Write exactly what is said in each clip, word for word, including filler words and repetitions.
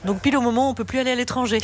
Donc pile au moment où on ne peut plus aller à l'étranger.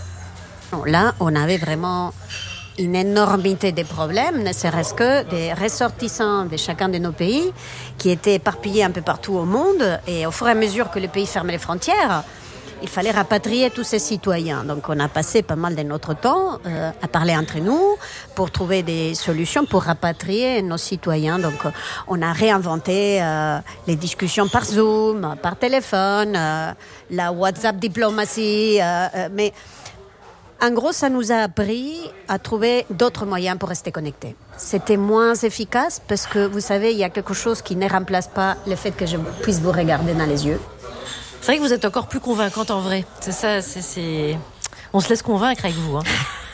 Là, on avait vraiment une énormité de problèmes, ne serait-ce que des ressortissants de chacun de nos pays qui étaient éparpillés un peu partout au monde. Et au fur et à mesure que les pays fermaient les frontières, il fallait rapatrier tous ces citoyens. Donc on a passé pas mal de notre temps euh, à parler entre nous pour trouver des solutions pour rapatrier nos citoyens. Donc on a réinventé euh, les discussions par Zoom, par téléphone, euh, la WhatsApp diplomatie, euh, euh, mais... En gros, ça nous a appris à trouver d'autres moyens pour rester connectés. C'était moins efficace parce que, vous savez, il y a quelque chose qui ne remplace pas le fait que je puisse vous regarder dans les yeux. C'est vrai que vous êtes encore plus convaincante en vrai. C'est ça, c'est... c'est... On se laisse convaincre avec vous. Hein.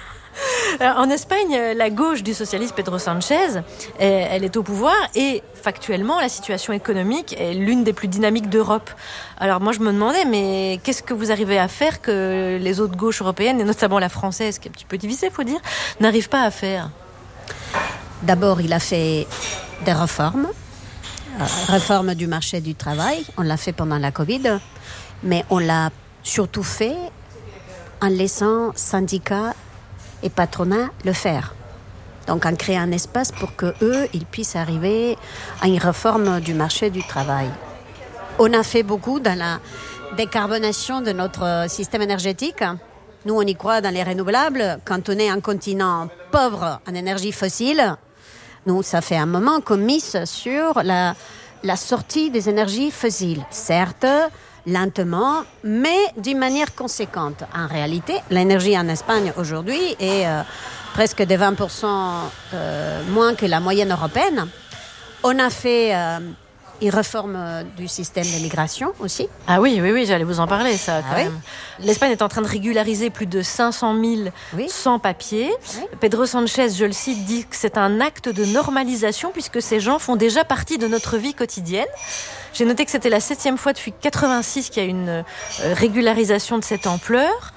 En Espagne, la gauche du socialiste Pedro Sánchez, elle est au pouvoir et factuellement, la situation économique est l'une des plus dynamiques d'Europe. Alors moi, je me demandais, mais qu'est-ce que vous arrivez à faire que les autres gauches européennes, et notamment la française, qui est un petit peu divisée, il faut dire, n'arrivent pas à faire? D'abord, il a fait des réformes. Euh, réforme du marché du travail, on l'a fait pendant la Covid, mais on l'a surtout fait en laissant syndicats et patronat le faire. Donc, en créant un espace pour qu'eux, ils puissent arriver à une réforme du marché du travail. On a fait beaucoup dans la décarbonation de notre système énergétique. Nous, on y croit dans les renouvelables. Quand on est un continent pauvre en énergie fossile, nous, ça fait un moment qu'on mise sur la, la sortie des énergies fossiles. Certes, lentement, mais d'une manière conséquente. En réalité, l'énergie en Espagne aujourd'hui est euh, presque de vingt pour cent euh, moins que la moyenne européenne. On a fait euh, une réforme du système de migration aussi. Ah oui, oui, oui, j'allais vous en parler, ça. Quand ah même. Oui. L'Espagne est en train de régulariser plus de cinq cent mille oui. sans-papiers. Oui. Pedro Sánchez, je le cite, dit que c'est un acte de normalisation puisque ces gens font déjà partie de notre vie quotidienne. J'ai noté que c'était la septième fois depuis quatre-vingt-six qu'il y a une euh, régularisation de cette ampleur.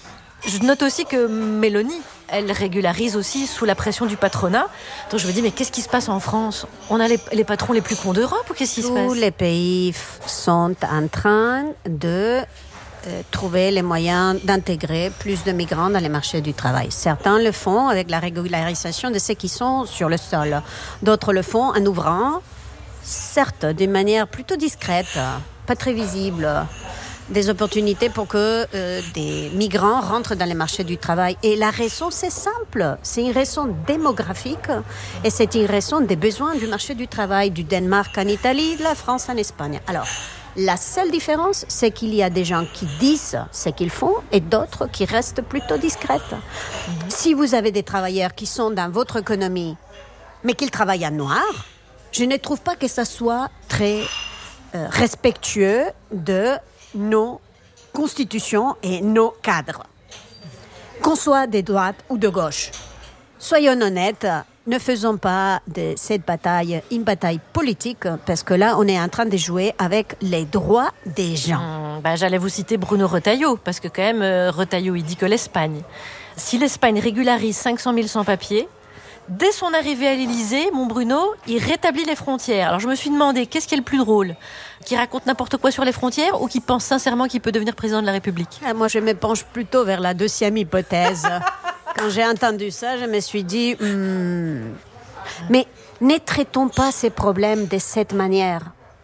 Je note aussi que Mélanie, elle régularise aussi sous la pression du patronat. Donc je me dis, mais qu'est-ce qui se passe en France? On a les, les patrons les plus cons d'Europe ou qu'est-ce qui se passe? Tous les pays f- sont en train de euh, trouver les moyens d'intégrer plus de migrants dans les marchés du travail. Certains le font avec la régularisation de ceux qui sont sur le sol. D'autres le font en ouvrant, certes, d'une manière plutôt discrète, pas très visible, des opportunités pour que euh, des migrants rentrent dans les marchés du travail. Et la raison, c'est simple. C'est une raison démographique et c'est une raison des besoins du marché du travail, du Danemark en Italie, de la France en Espagne. Alors, la seule différence, c'est qu'il y a des gens qui disent ce qu'ils font et d'autres qui restent plutôt discrètes. Si vous avez des travailleurs qui sont dans votre économie, mais qu'ils travaillent en noir, je ne trouve pas que ça soit très euh, respectueux de nos constitutions et nos cadres. Qu'on soit de droite ou de gauche. Soyons honnêtes, ne faisons pas de cette bataille une bataille politique, parce que là, on est en train de jouer avec les droits des gens. Mmh, bah, j'allais vous citer Bruno Retailleau, parce que quand même, euh, Retailleau, il dit que l'Espagne, si l'Espagne régularise cinq cent mille sans-papiers, dès son arrivée à l'Élysée, mon Bruno, il rétablit les frontières. Alors je me suis demandé, qu'est-ce qui est le plus drôle? Qui raconte n'importe quoi sur les frontières ou qui pense sincèrement qu'il peut devenir président de la République? Ah, moi, je me penche plutôt vers la deuxième hypothèse. Quand j'ai entendu ça, je me suis dit... Hmm. Mais ne traitons pas ces problèmes de cette manière.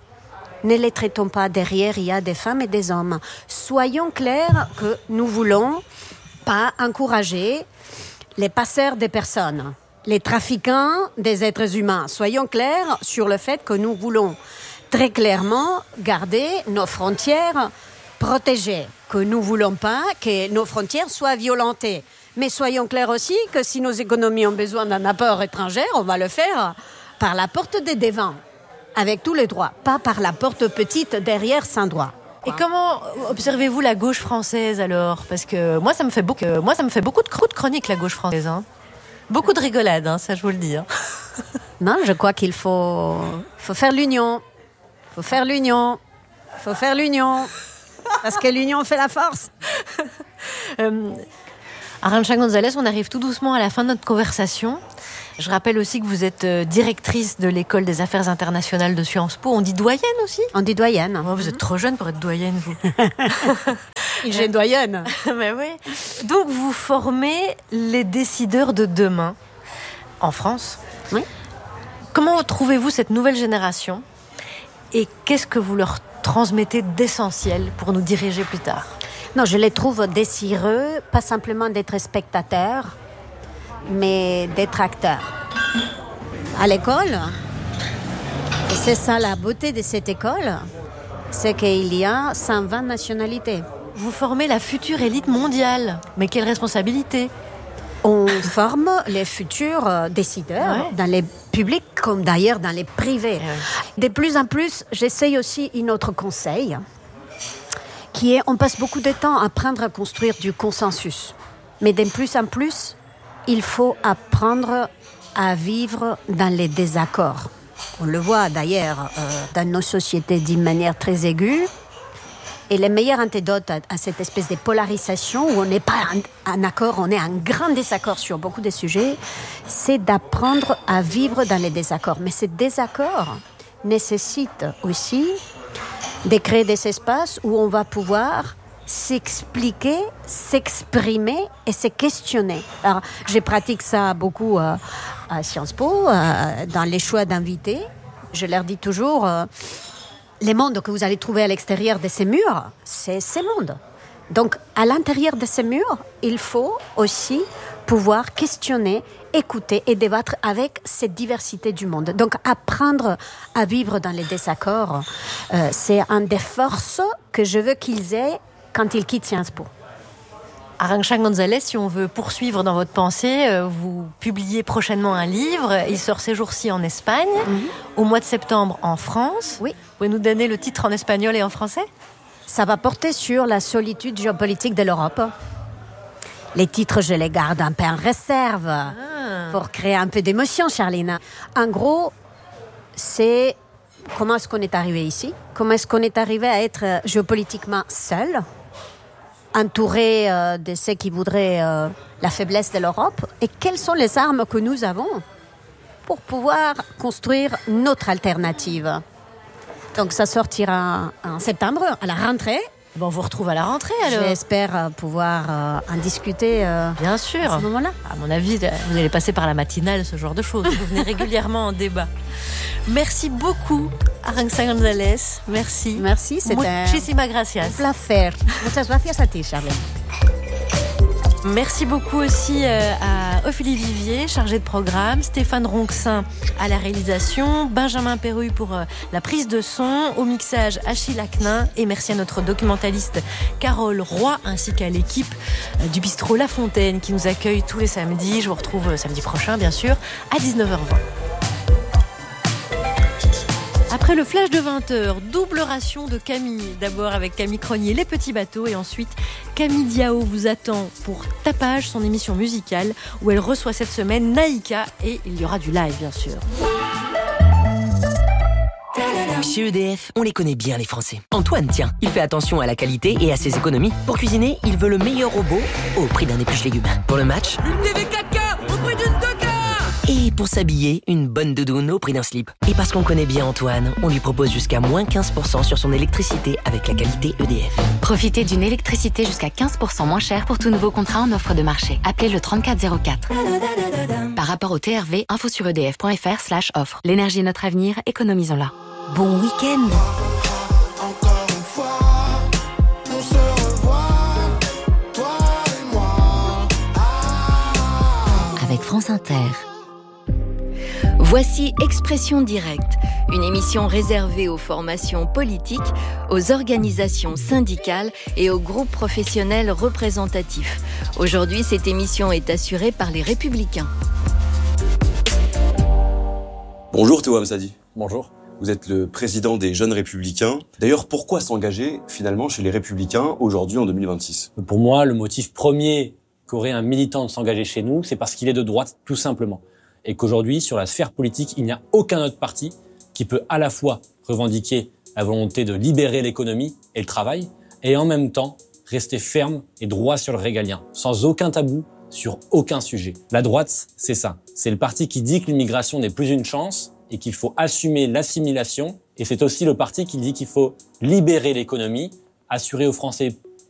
Ne les traitons pas. Derrière, il y a des femmes et des hommes. Soyons clairs que nous voulons pas encourager les passeurs des personnes, les trafiquants des êtres humains. Soyons clairs sur le fait que nous voulons très clairement garder nos frontières protégées, que nous ne voulons pas que nos frontières soient violentées. Mais soyons clairs aussi que si nos économies ont besoin d'un apport étranger, on va le faire par la porte des devants, avec tous les droits, pas par la porte petite derrière sans droit. Et comment observez-vous la gauche française alors? Parce que moi ça me fait beaucoup, moi ça me fait beaucoup de croûtes chroniques la gauche française. Hein. Beaucoup de rigolade, hein, ça je vous le dis. Hein. Non, je crois qu'il faut, faut faire l'union. Il faut faire l'union. Il faut faire l'union. Parce que l'union fait la force. euh, Arantxa González, on arrive tout doucement à la fin de notre conversation. Je rappelle aussi que vous êtes directrice de l'école des affaires internationales de Sciences Po. On dit doyenne aussi? On dit doyenne. Oh, vous êtes trop jeune pour être doyenne, vous. J'ai doyenne. Mais oui. Donc, vous formez les décideurs de demain en France. Oui. Comment trouvez-vous cette nouvelle génération et qu'est-ce que vous leur transmettez d'essentiel pour nous diriger plus tard? Non, je les trouve désireux, pas simplement d'être spectateurs, mais d'être acteurs. À l'école, et c'est ça la beauté de cette école, c'est qu'il y a cent vingt nationalités. Vous formez la future élite mondiale. Mais quelle responsabilité! On forme les futurs décideurs ouais. dans les publics comme d'ailleurs dans les privés. Ouais. De plus en plus, j'essaye aussi un autre conseil qui est on passe beaucoup de temps à apprendre à construire du consensus. Mais de plus en plus, il faut apprendre à vivre dans les désaccords. On le voit d'ailleurs euh, dans nos sociétés d'une manière très aiguë. Et le meilleur antidote à, à cette espèce de polarisation où on n'est pas en, en accord, on est en grand désaccord sur beaucoup de sujets, c'est d'apprendre à vivre dans les désaccords. Mais ces désaccords nécessitent aussi de créer des espaces où on va pouvoir s'expliquer, s'exprimer et se questionner. Alors, je pratique ça beaucoup euh, à Sciences Po, euh, dans les choix d'invités. Je leur dis toujours... Euh, les mondes que vous allez trouver à l'extérieur de ces murs, c'est ces mondes. Donc, à l'intérieur de ces murs, il faut aussi pouvoir questionner, écouter et débattre avec cette diversité du monde. Donc, apprendre à vivre dans les désaccords, euh, c'est une des forces que je veux qu'ils aient quand ils quittent Sciences Po. Arantxa González, si on veut poursuivre dans votre pensée, vous publiez prochainement un livre. Il sort ces jours-ci en Espagne, mm-hmm. au mois de septembre en France. Oui. Vous pouvez nous donner le titre en espagnol et en français? Ça va porter sur la solitude géopolitique de l'Europe. Les titres, je les garde un peu en réserve ah. pour créer un peu d'émotion, Charline. En gros, c'est comment est-ce qu'on est arrivé ici? Comment est-ce qu'on est arrivé à être géopolitiquement seul? Entouré euh, de ceux qui voudraient euh, la faiblesse de l'Europe, et quelles sont les armes que nous avons pour pouvoir construire notre alternative. Donc ça sortira en septembre, à la rentrée. Bon, on vous retrouve à la rentrée alors. J'espère pouvoir euh, en discuter euh, Bien sûr. à ce moment-là. À mon avis, vous allez passer par la matinale, ce genre de choses. Vous venez régulièrement en débat. Merci beaucoup, Arantxa González. Merci. Merci, c'était Muchísimas gracias. un placer. Muchas gracias a ti, Charlene. Merci beaucoup aussi à Ophélie Vivier, chargée de programme, Stéphane Ronxin à la réalisation, Benjamin Perruy pour la prise de son, au mixage Achille Acnin, et merci à notre documentaliste Carole Roy ainsi qu'à l'équipe du bistrot La Fontaine qui nous accueille tous les samedis. Je vous retrouve samedi prochain bien sûr à dix-neuf heures vingt. Après le flash de vingt heures, double ration de Camille. D'abord avec Camille Cronier, Les Petits Bateaux, et ensuite Camille Diao vous attend pour Tapage, son émission musicale, où elle reçoit cette semaine Naïka, et il y aura du live bien sûr. Chez E D F, on les connaît bien les Français. Antoine, tiens, il fait attention à la qualité et à ses économies. Pour cuisiner, il veut le meilleur robot au prix d'un épluche légumes. Pour le match, une T V quatre K au prix d'une deux K. Et pour s'habiller, une bonne doudoune au prix d'un slip. Et parce qu'on connaît bien Antoine, on lui propose jusqu'à moins quinze pour cent sur son électricité avec la qualité E D F. Profitez d'une électricité jusqu'à quinze pour cent moins chère pour tout nouveau contrat en offre de marché. Appelez le trente-quatre zéro quatre. Par rapport au T R V, info sur edf.fr slash offre. L'énergie est notre avenir, économisons-la. Bon week-end. Encore une fois, on se revoit, toi et moi. Ah. Avec France Inter. Voici Expression Directe, une émission réservée aux formations politiques, aux organisations syndicales et aux groupes professionnels représentatifs. Aujourd'hui, cette émission est assurée par les Républicains. Bonjour Théo Hamsadi. Bonjour. Vous êtes le président des Jeunes Républicains. D'ailleurs, pourquoi s'engager finalement chez les Républicains aujourd'hui en deux mille vingt-six ? Pour moi, le motif premier qu'aurait un militant de s'engager chez nous, c'est parce qu'il est de droite, tout simplement. Et qu'aujourd'hui, sur la sphère politique, il n'y a aucun autre parti qui peut à la fois revendiquer la volonté de libérer l'économie et le travail, et en même temps rester ferme et droit sur le régalien, sans aucun tabou, sur aucun sujet. La droite, c'est ça. C'est le parti qui dit que l'immigration n'est plus une chance et qu'il faut assumer l'assimilation. Et c'est aussi le parti qui dit qu'il faut libérer l'économie, assurer aux Français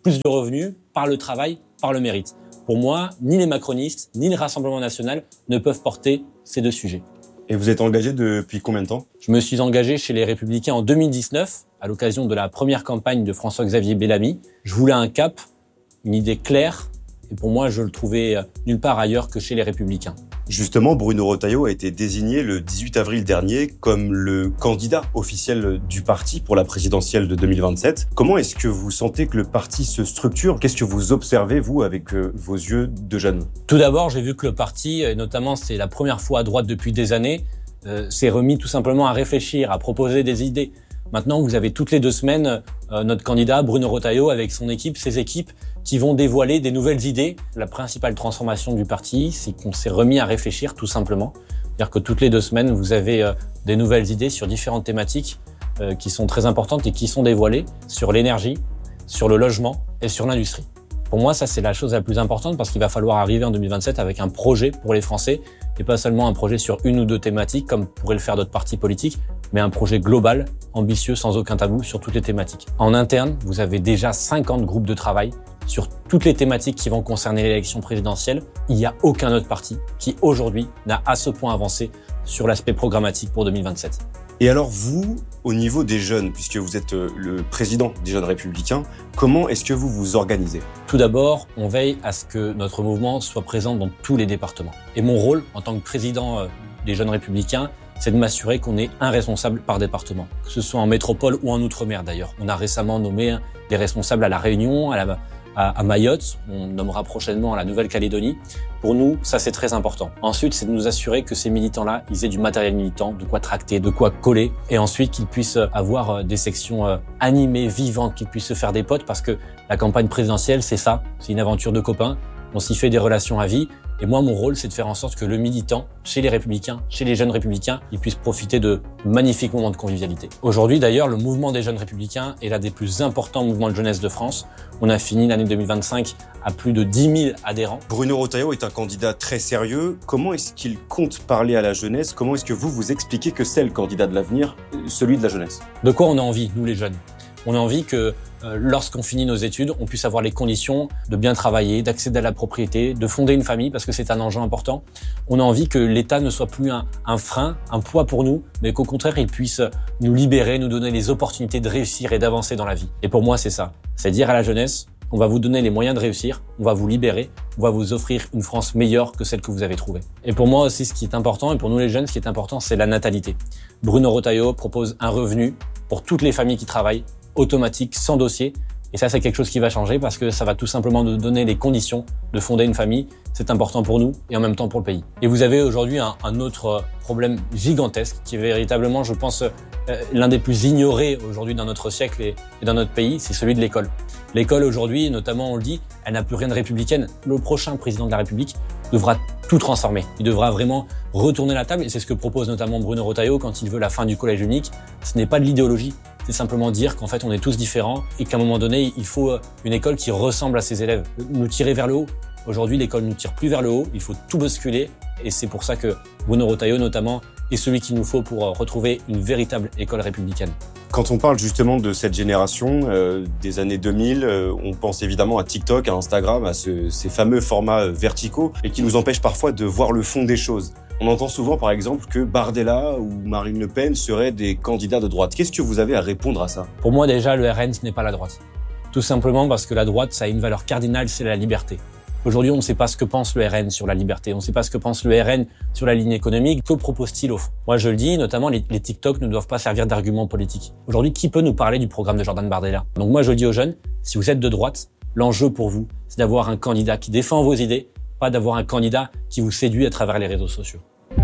plus de revenus par le travail, par le mérite. Pour moi, ni les macronistes, ni le Rassemblement national ne peuvent porter ces deux sujets. Et vous êtes engagé depuis combien de temps ? Je me suis engagé chez les Républicains en deux mille dix-neuf, à l'occasion de la première campagne de François-Xavier Bellamy. Je voulais un cap, une idée claire, et pour moi, je le trouvais nulle part ailleurs que chez les Républicains. Justement, Bruno Retailleau a été désigné le dix-huit avril dernier comme le candidat officiel du parti pour la présidentielle de deux mille vingt-sept. Comment est-ce que vous sentez que le parti se structure ? Qu'est-ce que vous observez, vous, avec vos yeux de jeune ? Tout d'abord, j'ai vu que le parti, et notamment c'est la première fois à droite depuis des années, euh, s'est remis tout simplement à réfléchir, à proposer des idées. Maintenant, vous avez toutes les deux semaines euh, notre candidat Bruno Retailleau avec son équipe, ses équipes, qui vont dévoiler des nouvelles idées. La principale transformation du parti, c'est qu'on s'est remis à réfléchir tout simplement. C'est-à-dire que toutes les deux semaines, vous avez euh, des nouvelles idées sur différentes thématiques euh, qui sont très importantes et qui sont dévoilées sur l'énergie, sur le logement et sur l'industrie. Pour moi, ça, c'est la chose la plus importante parce qu'il va falloir arriver en deux mille vingt-sept avec un projet pour les Français et pas seulement un projet sur une ou deux thématiques comme pourraient le faire d'autres partis politiques, mais un projet global, ambitieux, sans aucun tabou sur toutes les thématiques. En interne, vous avez déjà cinquante groupes de travail sur toutes les thématiques qui vont concerner l'élection présidentielle. Il n'y a aucun autre parti qui, aujourd'hui, n'a à ce point avancé sur l'aspect programmatique pour deux mille vingt-sept. Et alors vous, au niveau des jeunes, puisque vous êtes le président des Jeunes Républicains, comment est-ce que vous vous organisez ? Tout d'abord, on veille à ce que notre mouvement soit présent dans tous les départements. Et mon rôle, en tant que président des Jeunes Républicains, c'est de m'assurer qu'on ait un responsable par département, que ce soit en métropole ou en outre-mer d'ailleurs. On a récemment nommé des responsables à La Réunion, à la à Mayotte, on nommera prochainement à la Nouvelle-Calédonie. Pour nous, ça c'est très important. Ensuite, c'est de nous assurer que ces militants-là, ils aient du matériel militant, de quoi tracter, de quoi coller, et ensuite qu'ils puissent avoir des sections animées, vivantes, qu'ils puissent se faire des potes, parce que la campagne présidentielle, c'est ça, c'est une aventure de copains, on s'y fait des relations à vie. Et moi, mon rôle, c'est de faire en sorte que le militant, chez les Républicains, chez les Jeunes Républicains, il puisse profiter de magnifiques moments de convivialité. Aujourd'hui, d'ailleurs, le mouvement des Jeunes Républicains est l'un des plus importants mouvements de jeunesse de France. On a fini l'année deux mille vingt-cinq à plus de dix mille adhérents. Bruno Retailleau est un candidat très sérieux. Comment est-ce qu'il compte parler à la jeunesse ? Comment est-ce que vous vous expliquez que c'est le candidat de l'avenir, celui de la jeunesse ? De quoi on a envie, nous les jeunes ? On a envie que euh, lorsqu'on finit nos études, on puisse avoir les conditions de bien travailler, d'accéder à la propriété, de fonder une famille parce que c'est un enjeu important. On a envie que l'État ne soit plus un, un frein, un poids pour nous, mais qu'au contraire, il puisse nous libérer, nous donner les opportunités de réussir et d'avancer dans la vie. Et pour moi, c'est ça. C'est dire à la jeunesse, on va vous donner les moyens de réussir, on va vous libérer, on va vous offrir une France meilleure que celle que vous avez trouvée. Et pour moi aussi, ce qui est important, et pour nous les jeunes, ce qui est important, c'est la natalité. Bruno Retailleau propose un revenu pour toutes les familles qui travaillent, automatique, sans dossier. Et ça, c'est quelque chose qui va changer parce que ça va tout simplement nous donner les conditions de fonder une famille. C'est important pour nous et en même temps pour le pays. Et vous avez aujourd'hui un, un autre problème gigantesque qui est véritablement, je pense, euh, l'un des plus ignorés aujourd'hui dans notre siècle et, et dans notre pays, c'est celui de l'école. L'école aujourd'hui, notamment, on le dit, elle n'a plus rien de républicaine. Le prochain président de la République devra tout transformer. Il devra vraiment retourner la table et c'est ce que propose notamment Bruno Retailleau quand il veut la fin du collège unique. Ce n'est pas de l'idéologie. C'est simplement dire qu'en fait, on est tous différents et qu'à un moment donné, il faut une école qui ressemble à ses élèves. Nous tirer vers le haut. Aujourd'hui, l'école ne nous tire plus vers le haut. Il faut tout bousculer. Et c'est pour ça que Bruno Retailleau, notamment, est celui qu'il nous faut pour retrouver une véritable école républicaine. Quand on parle justement de cette génération euh, des années deux mille, euh, on pense évidemment à TikTok, à Instagram, à ce, ces fameux formats verticaux et qui nous empêchent parfois de voir le fond des choses. On entend souvent, par exemple, que Bardella ou Marine Le Pen seraient des candidats de droite. Qu'est-ce que vous avez à répondre à ça ? Pour moi, déjà, le R N, ce n'est pas la droite. Tout simplement parce que la droite, ça a une valeur cardinale, c'est la liberté. Aujourd'hui, on ne sait pas ce que pense le R N sur la liberté. On ne sait pas ce que pense le R N sur la ligne économique. Que propose-t-il au fond ? Moi, je le dis, notamment, les, les TikTok ne doivent pas servir d'argument politique. Aujourd'hui, qui peut nous parler du programme de Jordan Bardella ? Donc moi, je le dis aux jeunes, si vous êtes de droite, l'enjeu pour vous, c'est d'avoir un candidat qui défend vos idées, pas d'avoir un candidat qui vous séduit à travers les réseaux sociaux.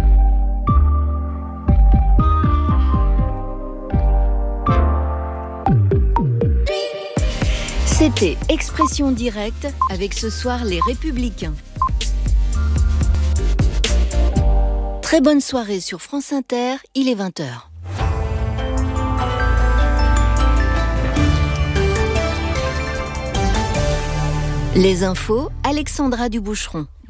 C'était Expression Directe avec ce soir les Républicains. Très bonne soirée sur France Inter, il est vingt heures. Les infos, Alexandra Duboucheron.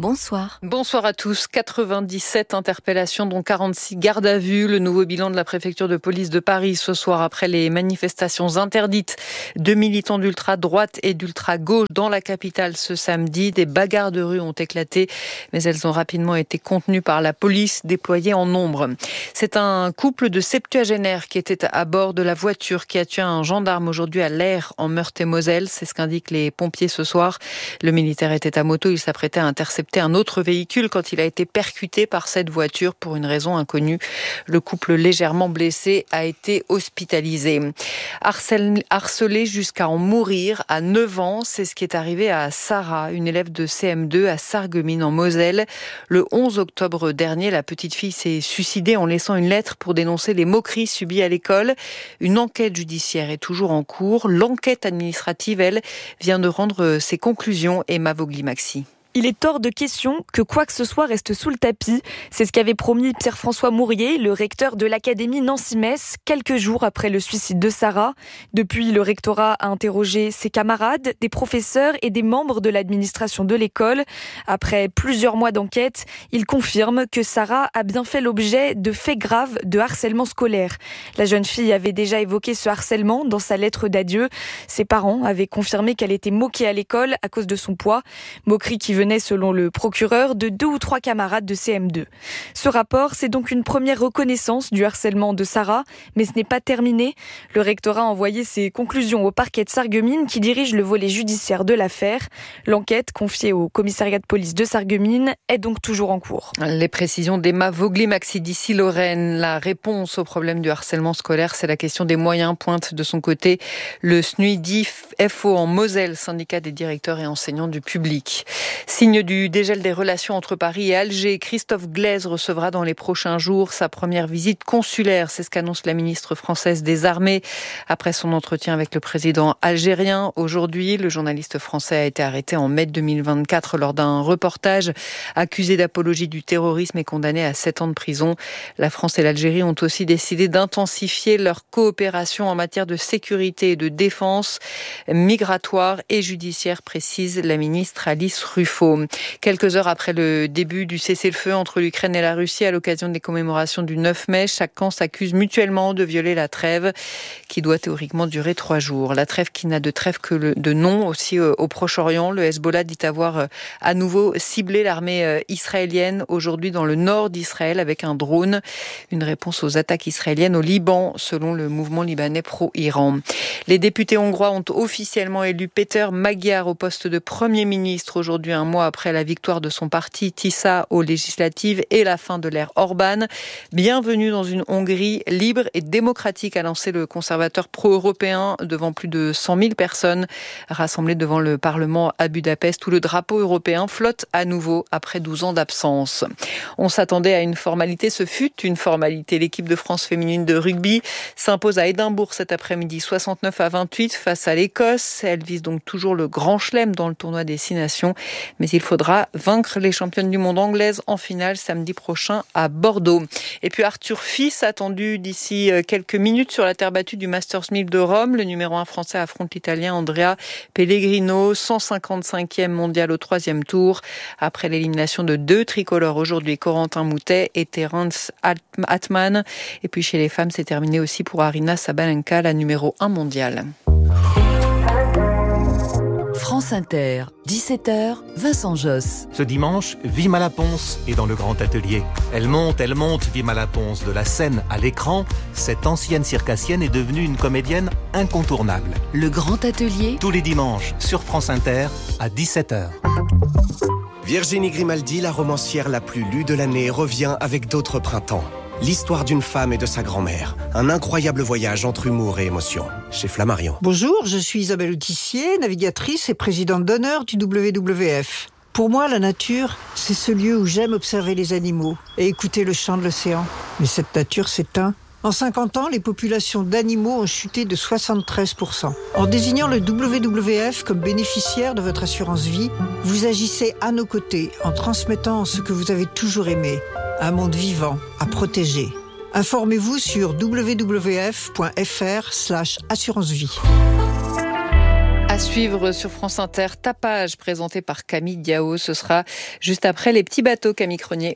bonsoir. Bonsoir à tous. quatre-vingt-dix-sept interpellations, dont quarante-six gardes à vue. Le nouveau bilan de la préfecture de police de Paris ce soir après les manifestations interdites de militants d'ultra-droite et d'ultra-gauche dans la capitale ce samedi. Des bagarres de rue ont éclaté, mais elles ont rapidement été contenues par la police déployée en nombre. C'est un couple de septuagénaires qui était à bord de la voiture qui a tué un gendarme aujourd'hui à Lair en Meurthe-et-Moselle. C'est ce qu'indiquent les pompiers ce soir. Le militaire était à moto, il s'apprêtait à intercepter un autre véhicule quand il a été percuté par cette voiture pour une raison inconnue. Le couple légèrement blessé a été hospitalisé. Harcel, harcelé jusqu'à en mourir à neuf ans, c'est ce qui est arrivé à Sarah, une élève de C M deux à Sarreguemines en Moselle. Le onze octobre dernier, la petite fille s'est suicidée en laissant une lettre pour dénoncer les moqueries subies à l'école. Une enquête judiciaire est toujours en cours. L'enquête administrative, elle, vient de rendre ses conclusions. Emma Vogli-Maxi. Il est hors de question que quoi que ce soit reste sous le tapis. C'est ce qu'avait promis Pierre-François Mourier, le recteur de l'Académie Nancy-Metz, quelques jours après le suicide de Sarah. Depuis, le rectorat a interrogé ses camarades, des professeurs et des membres de l'administration de l'école. Après plusieurs mois d'enquête, il confirme que Sarah a bien fait l'objet de faits graves de harcèlement scolaire. La jeune fille avait déjà évoqué ce harcèlement dans sa lettre d'adieu. Ses parents avaient confirmé qu'elle était moquée à l'école à cause de son poids. Moquerie qui venait, selon le procureur, de deux ou trois camarades de C M deux. Ce rapport, c'est donc une première reconnaissance du harcèlement de Sarah, mais ce n'est pas terminé. Le rectorat a envoyé ses conclusions au parquet de Sarreguemines qui dirige le volet judiciaire de l'affaire. L'enquête, confiée au commissariat de police de Sarreguemines, est donc toujours en cours. Les précisions d'Emma Vogli-Maxi d'ici Lorraine. La réponse au problème du harcèlement scolaire, c'est la question des moyens, pointe de son côté le S N U I D I F O en Moselle, syndicat des directeurs et enseignants du public. Signe du dégel des relations entre Paris et Alger, Christophe Glaise recevra dans les prochains jours sa première visite consulaire. C'est ce qu'annonce la ministre française des Armées après son entretien avec le président algérien. Aujourd'hui, le journaliste français a été arrêté en mai deux mille vingt-quatre lors d'un reportage accusé d'apologie du terrorisme et condamné à sept ans de prison. La France et l'Algérie ont aussi décidé d'intensifier leur coopération en matière de sécurité et de défense migratoire et judiciaire, précise la ministre Alice Ruffo. Quelques heures après le début du cessez-le-feu entre l'Ukraine et la Russie à l'occasion des commémorations du neuf mai, chaque camp s'accuse mutuellement de violer la trêve qui doit théoriquement durer trois jours. La trêve qui n'a de trêve que le, de nom aussi au Proche-Orient. Le Hezbollah dit avoir à nouveau ciblé l'armée israélienne aujourd'hui dans le nord d'Israël avec un drone. Une réponse aux attaques israéliennes au Liban selon le mouvement libanais pro-Iran. Les députés hongrois ont officiellement élu Péter Magyar au poste de Premier ministre aujourd'hui, un mois après la victoire de son parti Tisza aux législatives et la fin de l'ère Orban. Bienvenue dans une Hongrie libre et démocratique, a lancé le conservateur pro-européen devant plus de cent mille personnes rassemblées devant le Parlement à Budapest où le drapeau européen flotte à nouveau après douze ans d'absence. On s'attendait à une formalité, ce fut une formalité. L'équipe de France féminine de rugby s'impose à Édimbourg cet après-midi soixante-neuf à vingt-huit face à l'Écosse. Elle vise donc toujours le grand chelem dans le tournoi des Six Nations. Mais il faudra vaincre les championnes du monde anglaises en finale samedi prochain à Bordeaux. Et puis Arthur Fils, attendu d'ici quelques minutes sur la terre battue du Masters mille de Rome. Le numéro un français affronte l'Italien Andrea Pellegrino, cent cinquante-cinquième mondial au troisième tour. Après l'élimination de deux tricolores aujourd'hui, Corentin Moutet et Terence Atman. Et puis chez les femmes, c'est terminé aussi pour Aryna Sabalenka, la numéro un mondiale. France Inter, dix-sept heures, Vincent Josse. Ce dimanche, Vima Laponce est dans le grand atelier. Elle monte, elle monte, Vima Laponce, de la scène à l'écran. Cette ancienne circassienne est devenue une comédienne incontournable. Le grand atelier, tous les dimanches, sur France Inter, à dix-sept heures. Virginie Grimaldi, la romancière la plus lue de l'année, revient avec d'autres printemps. L'histoire d'une femme et de sa grand-mère. Un incroyable voyage entre humour et émotion. Chez Flammarion. Bonjour, je suis Isabelle Autissier, navigatrice et présidente d'honneur du W W F. Pour moi, la nature, c'est ce lieu où j'aime observer les animaux et écouter le chant de l'océan. Mais cette nature s'éteint. En cinquante ans, les populations d'animaux ont chuté de soixante-treize pour cent. En désignant le W W F comme bénéficiaire de votre assurance vie, vous agissez à nos côtés en transmettant ce que vous avez toujours aimé. Un monde vivant, à protéger. Informez-vous sur w w w point f r slash assurance vie. suivre sur France Inter, Tapage, présenté par Camille Diao. Ce sera juste après Les Petits Bateaux, Camille Cronier.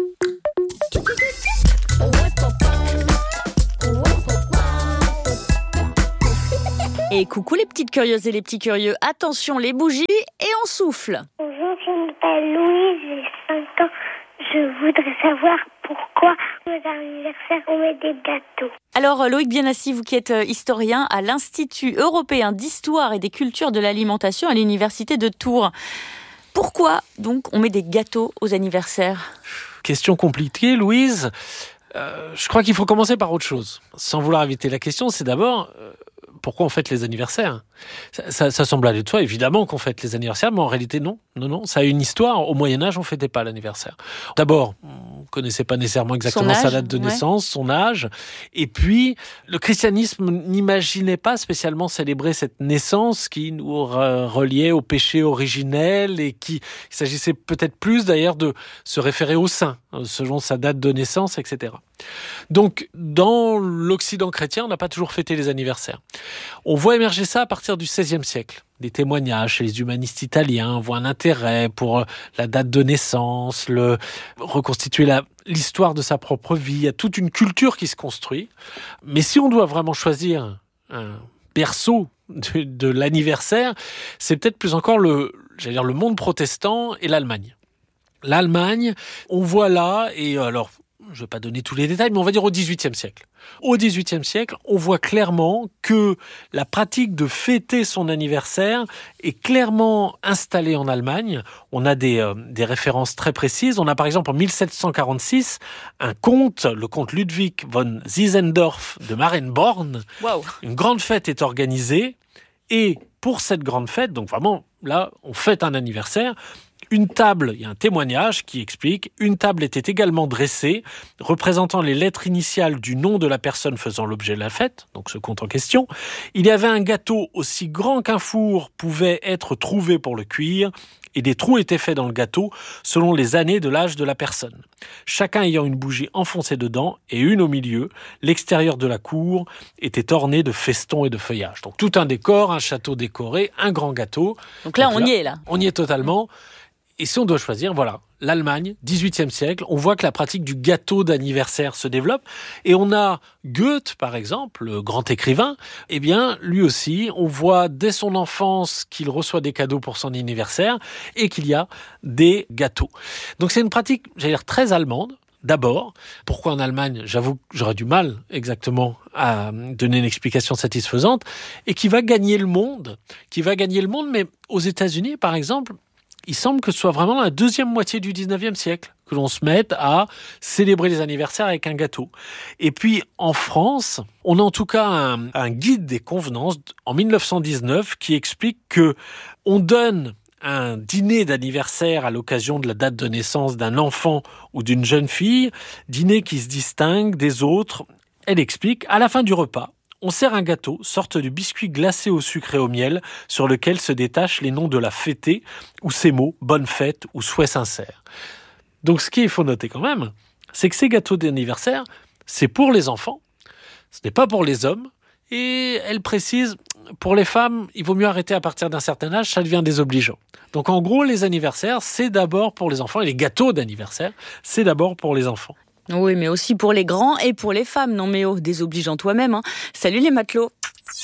Et coucou les petites curieuses et les petits curieux, attention les bougies et on souffle. Bonjour, je m'appelle Louise, j'ai cinq ans. Je voudrais savoir pourquoi aux anniversaires on met des gâteaux. Alors Loïc Bienassi, vous qui êtes historien à l'Institut européen d'histoire et des cultures de l'alimentation à l'université de Tours. Pourquoi donc on met des gâteaux aux anniversaires ? Question compliquée, Louise. Euh, je crois qu'il faut commencer par autre chose. Sans vouloir éviter la question, c'est d'abord... Euh, pourquoi on fête les anniversaires ? ça, ça, ça semble aller de soi, évidemment qu'on fête les anniversaires, mais en réalité non. Non, non, ça a une histoire. Au Moyen-Âge, on ne fêtait pas l'anniversaire. D'abord, on ne connaissait pas nécessairement exactement sa date de naissance, ouais. son âge. Et puis, le christianisme n'imaginait pas spécialement célébrer cette naissance qui nous reliait au péché originel et qui, il s'agissait peut-être plus d'ailleurs de se référer au saint, selon sa date de naissance, et cetera. Donc, dans l'Occident chrétien, on n'a pas toujours fêté les anniversaires. On voit émerger ça à partir du seizième siècle. Des témoignages chez les humanistes italiens, on voit un intérêt pour la date de naissance, le, reconstituer la, l'histoire de sa propre vie. Il y a toute une culture qui se construit. Mais si on doit vraiment choisir un berceau de, de l'anniversaire, c'est peut-être plus encore le, j'allais dire, le monde protestant et l'Allemagne. L'Allemagne, on voit là, et alors... je ne vais pas donner tous les détails, mais on va dire au dix-huitième siècle. Au dix-huitième siècle, on voit clairement que la pratique de fêter son anniversaire est clairement installée en Allemagne. On a des, euh, des références très précises. On a par exemple en mille sept cent quarante-six un comte, le comte Ludwig von Zinzendorf de Marienborn. Wow. Une grande fête est organisée et pour cette grande fête, donc vraiment là, on fête un anniversaire. Une table, il y a un témoignage qui explique, une table était également dressée, représentant les lettres initiales du nom de la personne faisant l'objet de la fête, donc ce compte en question. Il y avait un gâteau aussi grand qu'un four pouvait être trouvé pour le cuire, et des trous étaient faits dans le gâteau selon les années de l'âge de la personne. Chacun ayant une bougie enfoncée dedans et une au milieu, l'extérieur de la cour était orné de festons et de feuillages. Donc tout un décor, un château décoré, un grand gâteau. Donc là, donc on là, y est là. On y est totalement. Et si on doit choisir, voilà, l'Allemagne, dix-huitième siècle, on voit que la pratique du gâteau d'anniversaire se développe. Et on a Goethe, par exemple, le grand écrivain, eh bien, lui aussi, on voit dès son enfance qu'il reçoit des cadeaux pour son anniversaire et qu'il y a des gâteaux. Donc c'est une pratique, j'allais dire, très allemande. D'abord, pourquoi en Allemagne ? J'avoue que j'aurais du mal exactement à donner une explication satisfaisante. Et qui va gagner le monde, qui va gagner le monde, mais aux États-Unis, par exemple, il semble que ce soit vraiment la deuxième moitié du dix-neuvième siècle que l'on se mette à célébrer les anniversaires avec un gâteau. Et puis, en France, on a en tout cas un, un guide des convenances en mille neuf cent dix-neuf qui explique que on donne un dîner d'anniversaire à l'occasion de la date de naissance d'un enfant ou d'une jeune fille, dîner qui se distingue des autres. Elle explique, à la fin du repas, on sert un gâteau, sorte de biscuit glacé au sucre et au miel, sur lequel se détachent les noms de la fêtée, ou ces mots « bonne fête » ou « souhait sincère ». Donc ce qu'il faut noter quand même, c'est que ces gâteaux d'anniversaire, c'est pour les enfants, ce n'est pas pour les hommes, et elle précise, pour les femmes, il vaut mieux arrêter à partir d'un certain âge, ça devient désobligeant. Donc en gros, les anniversaires, c'est d'abord pour les enfants, et les gâteaux d'anniversaire, c'est d'abord pour les enfants. Oui, mais aussi pour les grands et pour les femmes. Non mais oh, désobligeant toi-même. Hein. Salut les matelots.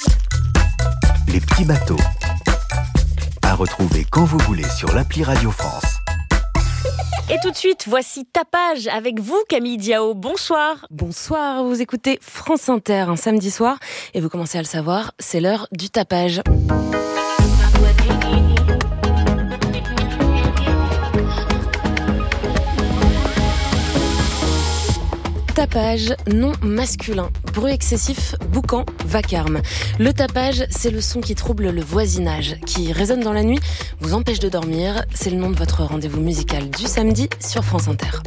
Les petits bateaux. À retrouver quand vous voulez sur l'appli Radio France. Et tout de suite, voici Tapage avec vous, Camille Diao. Bonsoir. Bonsoir, vous écoutez France Inter un samedi soir. Et vous commencez à le savoir, c'est l'heure du tapage. Tapage, nom masculin. Bruit excessif, boucan, vacarme. Le tapage, c'est le son qui trouble le voisinage, qui résonne dans la nuit, vous empêche de dormir. C'est le nom de votre rendez-vous musical du samedi sur France Inter.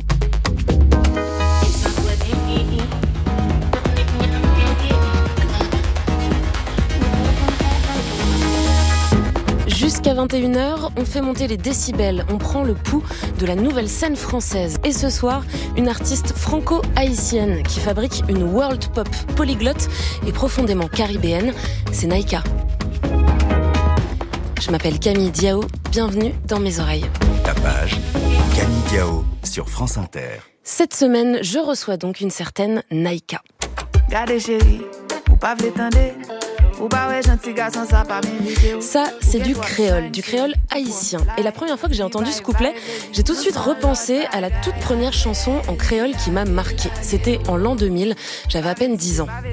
Jusqu'à vingt et une heures, on fait monter les décibels, on prend le pouls de la nouvelle scène française. Et ce soir, une artiste franco-haïtienne qui fabrique une world pop polyglotte et profondément caribéenne, c'est Naïka. Je m'appelle Camille Diao, bienvenue dans mes oreilles. Tapage, Camille Diao sur France Inter. Cette semaine, je reçois donc une certaine Naïka. Ça, c'est du créole, du créole haïtien. Et la première fois que j'ai entendu ce couplet, j'ai tout de suite repensé à la toute première chanson en créole qui m'a marquée. C'était en l'an deux mille, j'avais à peine dix ans.